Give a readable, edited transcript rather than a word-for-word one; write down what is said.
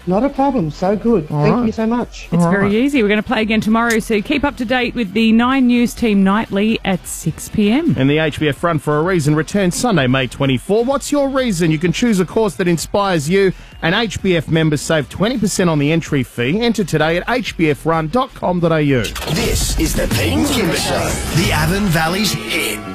Not a problem. So good. Thank you so much. It's very easy. We're going to play again tomorrow, so keep up to date with the 9 News team nightly at 6 p.m. And the HBF Run for a Reason returns Sunday, May 24. What's your reason? You can choose a course that inspires you, and HBF members save 20% on the entry fee. Enter today at hbfrun.com.au. This is the Pete and Kimber Show, the Avon Valley's hit.